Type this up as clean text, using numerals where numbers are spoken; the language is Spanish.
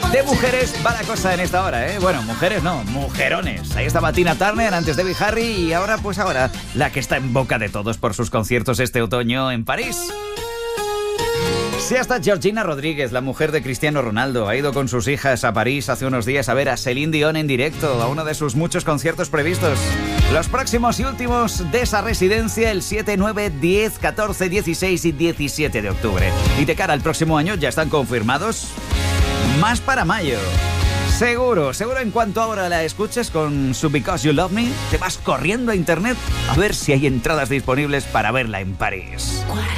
De mujeres va la cosa en esta hora, ¿eh? Bueno, mujeres no, mujerones. Ahí estaba Tina Turner, antes Debbie Harry y ahora, la que está en boca de todos por sus conciertos este otoño en París. Sí, hasta Georgina Rodríguez, la mujer de Cristiano Ronaldo, ha ido con sus hijas a París hace unos días a ver a Celine Dion en directo, a uno de sus muchos conciertos previstos. Los próximos y últimos de esa residencia el 7, 9, 10, 14, 16 y 17 de octubre. Y de cara al próximo año ya están confirmados más para mayo. Seguro en cuanto ahora la escuches con su Because You Love Me, te vas corriendo a internet a ver si hay entradas disponibles para verla en París. 40.